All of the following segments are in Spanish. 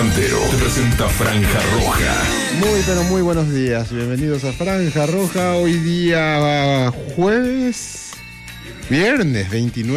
Delantero te presenta Franja Roja. Muy, pero muy buenos días. Bienvenidos a Franja Roja. Hoy día viernes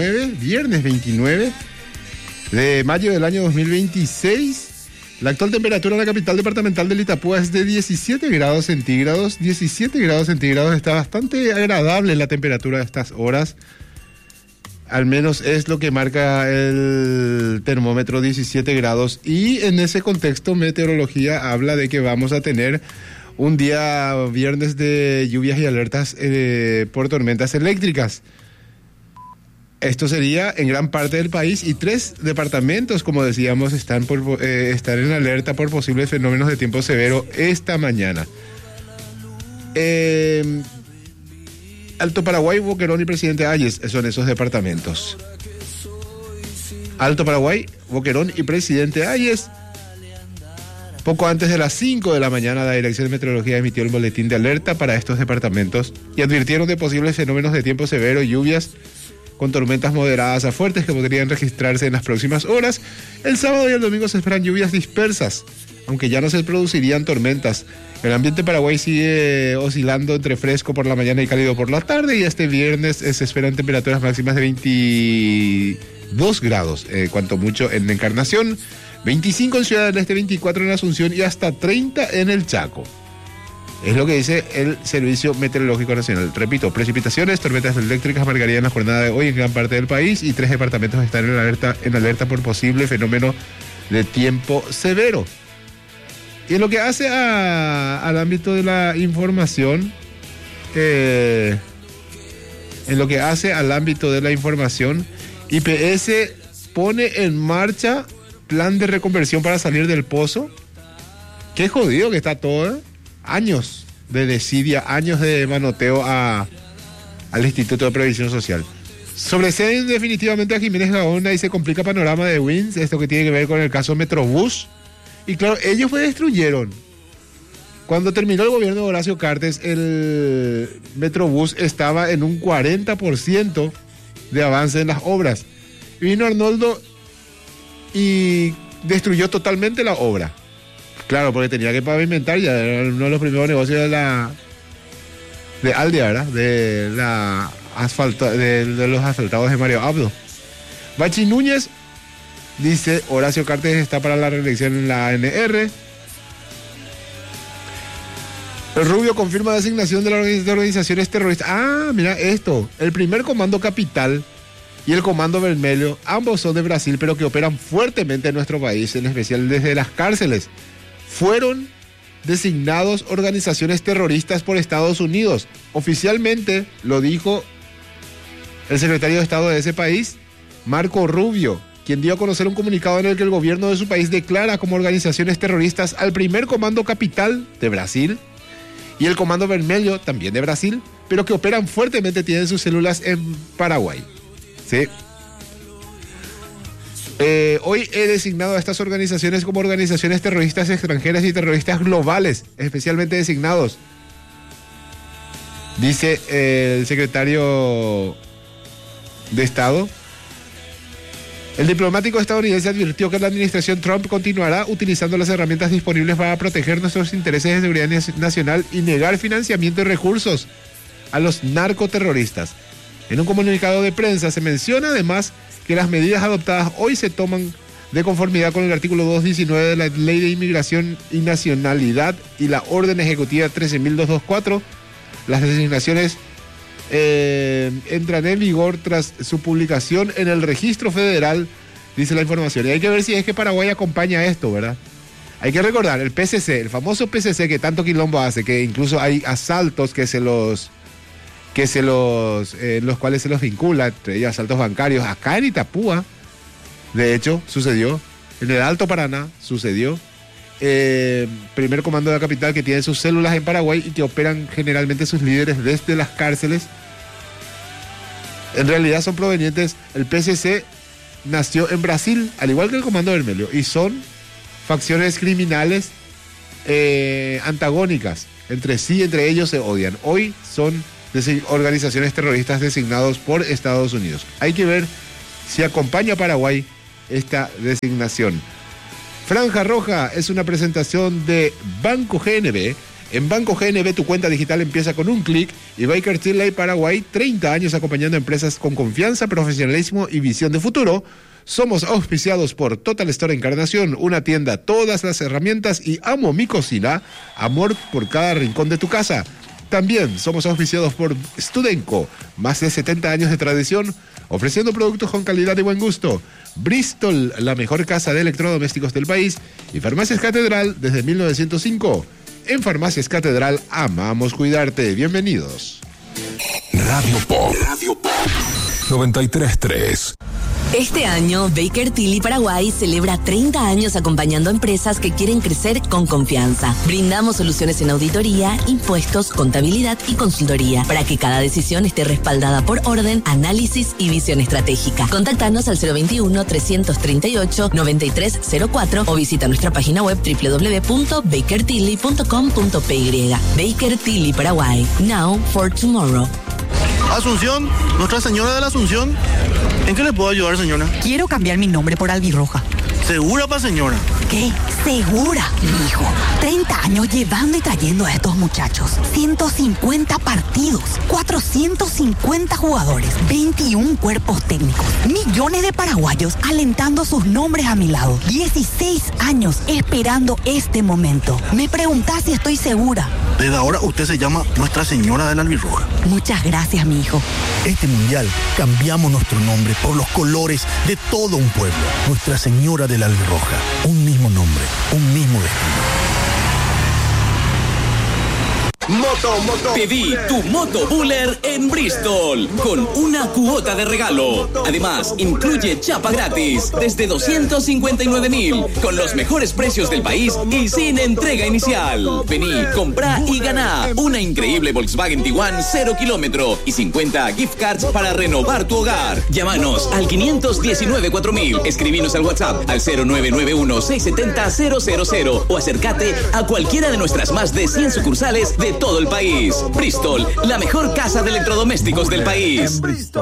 29 de mayo del año 2026. La actual temperatura en la capital departamental del Itapúa es de 17 grados centígrados. 17 grados centígrados, está bastante agradable la temperatura de estas horas. Al menos es lo que marca el termómetro, 17 grados. Y en ese contexto, meteorología habla de que vamos a tener un día viernes de lluvias y alertas por tormentas eléctricas. Esto sería en gran parte del país, y 3 departamentos, como decíamos, están en alerta por posibles fenómenos de tiempo severo esta mañana. Alto Paraguay, Boquerón y Presidente Hayes son esos departamentos. Alto Paraguay, Boquerón y Presidente Hayes. Poco antes de las 5 de la mañana, la Dirección de Meteorología emitió el boletín de alerta para estos departamentos y advirtieron de posibles fenómenos de tiempo severo y lluvias con tormentas moderadas a fuertes que podrían registrarse en las próximas horas. El sábado y el domingo se esperan lluvias dispersas, aunque ya no se producirían tormentas. El ambiente Paraguay sigue oscilando entre fresco por la mañana y cálido por la tarde, y este viernes se esperan temperaturas máximas de 22 grados, cuanto mucho en Encarnación, 25 en Ciudad del Este, 24 en Asunción y hasta 30 en el Chaco. Es lo que dice el Servicio Meteorológico Nacional. Repito, precipitaciones, tormentas eléctricas marcarían la jornada de hoy en gran parte del país, y 3 departamentos están en alerta por posible fenómeno de tiempo severo. Y en lo que hace al ámbito de la información, IPS pone en marcha plan de reconversión para salir del pozo. Qué jodido que está todo, ¿eh? Años de desidia, años de manoteo al Instituto de Previsión Social. Sobreseen definitivamente a Jiménez Gaona y se complica panorama de Wins, esto que tiene que ver con el caso Metrobús. Y claro, ellos destruyeron. Cuando terminó el gobierno de Horacio Cartes, el Metrobús estaba en un 40% de avance en las obras. Vino Arnoldo y destruyó totalmente la obra. Claro, porque tenía que pavimentar, ya era uno de los primeros negocios de Aldia, ¿verdad? De los asfaltados de Mario Abdo. Bachi Núñez dice: Horacio Cartes está para la reelección en la ANR. El Rubio confirma designación de organizaciones terroristas. Ah, mira esto. El primer Comando Capital y el Comando Vermelho, ambos son de Brasil, pero que operan fuertemente en nuestro país, en especial desde las cárceles. Fueron designados organizaciones terroristas por Estados Unidos. Oficialmente lo dijo el secretario de Estado de ese país, Marco Rubio, quien dio a conocer un comunicado en el que el gobierno de su país declara como organizaciones terroristas al primer Comando Capital de Brasil y el Comando Vermelho, también de Brasil, pero que operan fuertemente, tienen sus células en Paraguay. ¿Sí? Hoy he designado a estas organizaciones como organizaciones terroristas extranjeras y terroristas globales, especialmente designados, dice el secretario de Estado. El diplomático estadounidense advirtió que la administración Trump continuará utilizando las herramientas disponibles para proteger nuestros intereses de seguridad nacional y negar financiamiento y recursos a los narcoterroristas. En un comunicado de prensa se menciona además que las medidas adoptadas hoy se toman de conformidad con el artículo 219 de la Ley de Inmigración y Nacionalidad y la Orden Ejecutiva 13.224. Las designaciones entran en vigor tras su publicación en el Registro Federal, dice la información. Y hay que ver si es que Paraguay acompaña esto, ¿verdad? Hay que recordar, el PCC, el famoso PCC que tanto quilombo hace, que incluso hay asaltos los cuales se los vincula, entre ellos asaltos bancarios, acá en Itapúa, de hecho, sucedió, en el Alto Paraná, sucedió, primer comando de la capital que tiene sus células en Paraguay y que operan generalmente sus líderes desde las cárceles. En realidad son provenientes, el PCC nació en Brasil, al igual que el Comando Vermelho, y son facciones criminales antagónicas, entre sí, entre ellos se odian. Hoy son organizaciones terroristas designados por Estados Unidos. Hay que ver si acompaña a Paraguay esta designación. Franja Roja es una presentación de Banco GNB. En Banco GNB tu cuenta digital empieza con un clic y Baker Tilly Paraguay, 30 años acompañando a empresas con confianza, profesionalismo y visión de futuro. Somos auspiciados por Total Store Encarnación, una tienda, todas las herramientas y Amo mi cocina, amor por cada rincón de tu casa. También somos auspiciados por Studenco, más de 70 años de tradición, ofreciendo productos con calidad y buen gusto. Bristol, la mejor casa de electrodomésticos del país. Y Farmacias Catedral, desde 1905. En Farmacias Catedral, amamos cuidarte. Bienvenidos. Radio Pop 93.3. Este año, Baker Tilly Paraguay celebra 30 años acompañando a empresas que quieren crecer con confianza. Brindamos soluciones en auditoría, impuestos, contabilidad y consultoría para que cada decisión esté respaldada por orden, análisis y visión estratégica. Contáctanos al 021-338-9304 o visita nuestra página web www.bakertilly.com.py. Baker Tilly Paraguay. Now for tomorrow. Asunción, Nuestra Señora de la Asunción. ¿En qué le puedo ayudar, señora? Quiero cambiar mi nombre por Albirroja. ¿Segura, señora? ¿Qué? ¿Segura? Mi hijo, 30 años llevando y trayendo a estos muchachos. 150 partidos, 450 jugadores, 21 cuerpos técnicos, millones de paraguayos alentando sus nombres a mi lado. 16 años esperando este momento. Me preguntás si estoy segura. Desde ahora usted se llama Nuestra Señora de la Albirroja. Muchas gracias, mi hijo. Este mundial cambiamos nuestro nombre por los colores de todo un pueblo. Nuestra Señora de la Albirroja. Un mismo nombre, un mismo destino. Pedí tu Moto Buller en Bristol con una cuota de regalo. Además, incluye chapa gratis desde 259.000 con los mejores precios del país y sin entrega inicial. Vení, comprá y ganá una increíble Volkswagen Tiguan 0 kilómetro y 50 gift cards para renovar tu hogar. Llámanos al 519-4000, escribinos al WhatsApp al 0991-670-000 o acércate a cualquiera de nuestras más de 100 sucursales de todo el país. Bristol, la mejor casa de electrodomésticos del país.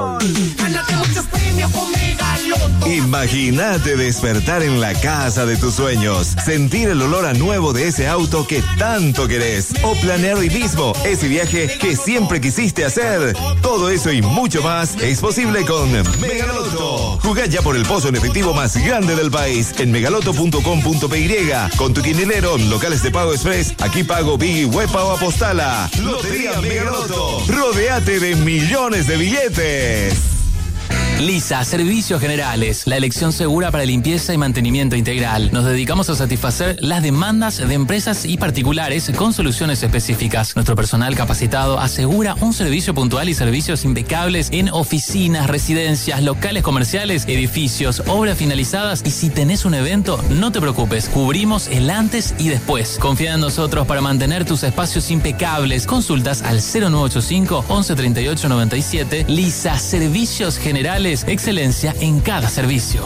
Imagínate despertar en la casa de tus sueños, sentir el olor a nuevo de ese auto que tanto querés, o planear hoy mismo ese viaje que siempre quisiste hacer. Todo eso y mucho más es posible con Megaloto. Jugá ya por el pozo en efectivo más grande del país en megaloto.com.py. Con tu quinilero, locales de pago express, aquí pago, Biggie, Huepa o Apostala. Lotería Megaloto. Rodéate de millones de billetes. Lisa, Servicios Generales, la elección segura para limpieza y mantenimiento integral. Nos dedicamos a satisfacer las demandas de empresas y particulares con soluciones específicas. Nuestro personal capacitado asegura un servicio puntual y servicios impecables en oficinas, residencias, locales comerciales, edificios, obras finalizadas, y si tenés un evento, no te preocupes, cubrimos el antes y después. Confía en nosotros para mantener tus espacios impecables. Consultas al 0985 11 38 97. Lisa, Servicios Generales, excelencia en cada servicio.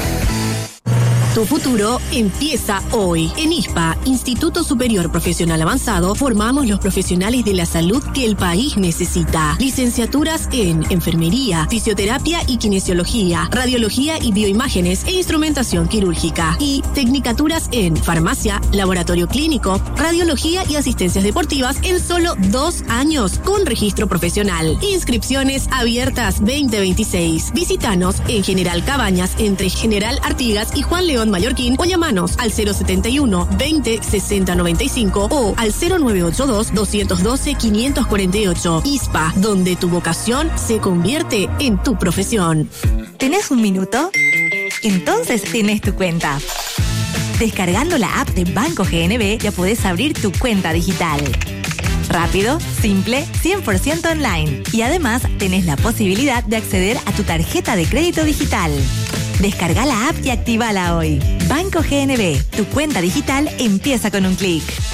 Tu futuro empieza hoy. En ISPA, Instituto Superior Profesional Avanzado, formamos los profesionales de la salud que el país necesita. Licenciaturas en enfermería, fisioterapia y kinesiología, radiología y bioimágenes e instrumentación quirúrgica. Y tecnicaturas en farmacia, laboratorio clínico, radiología y asistencias deportivas en solo 2 años con registro profesional. Inscripciones abiertas 2026. Visítanos en General Cabañas entre General Artigas y Juan León Mallorquín o llamanos al 071 20 60 95 o al 0982 212 548. ISPA, donde tu vocación se convierte en tu profesión. ¿Tenés un minuto? Entonces tenés tu cuenta. Descargando la app de Banco GNB ya podés abrir tu cuenta digital. Rápido, simple, 100% online. Y además tenés la posibilidad de acceder a tu tarjeta de crédito digital. Descarga la app y actívala hoy. Banco GNB, tu cuenta digital empieza con un clic.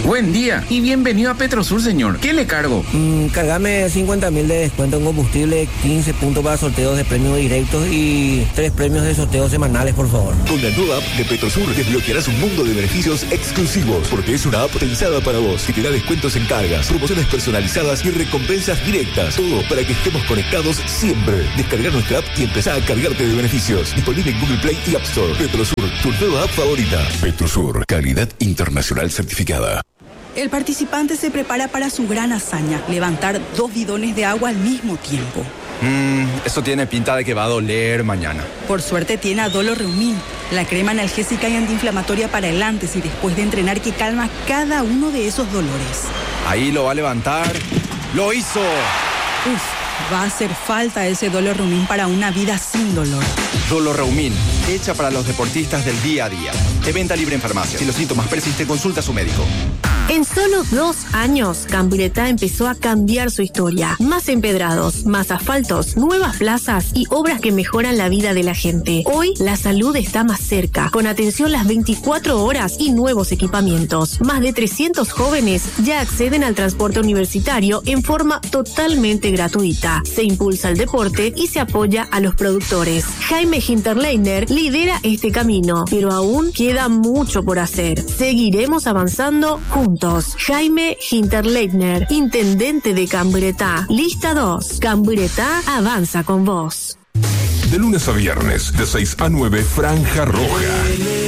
Buen día y bienvenido a Petrosur, señor. ¿Qué le cargo? Cargame 50.000 de descuento en combustible, 15 puntos para sorteos de premios directos y 3 premios de sorteos semanales, por favor. Con la nueva app de Petrosur desbloquearás un mundo de beneficios exclusivos, porque es una app pensada para vos, que te da descuentos en cargas, promociones personalizadas y recompensas directas. Todo para que estemos conectados siempre. Descarga nuestra app y empezá a cargarte de beneficios. Disponible en Google Play y App Store. Petrosur, tu nueva app favorita. Petrosur, calidad internacional certificada. El participante se prepara para su gran hazaña, levantar 2 bidones de agua al mismo tiempo. Eso tiene pinta de que va a doler mañana. Por suerte tiene a Doloreumin, la crema analgésica y antiinflamatoria para el antes y después de entrenar que calma cada uno de esos dolores. Ahí lo va a levantar. ¡Lo hizo! Va a hacer falta ese Doloreumin para una vida sin dolor. Doloreumin, hecha para los deportistas del día a día. De venta libre en farmacia. Si los síntomas persisten, consulta a su médico. En solo 2 años, Camburetá empezó a cambiar su historia. Más empedrados, más asfaltos, nuevas plazas y obras que mejoran la vida de la gente. Hoy, la salud está más cerca, con atención las 24 horas y nuevos equipamientos. Más de 300 jóvenes ya acceden al transporte universitario en forma totalmente gratuita. Se impulsa el deporte y se apoya a los productores. Jaime Hinterleitner lidera este camino, pero aún queda mucho por hacer. Seguiremos avanzando juntos. Jaime Hinterleitner, intendente de Camburetá. Lista 2. Camburetá avanza con vos. De lunes a viernes, de 6 a 9, Franja Roja.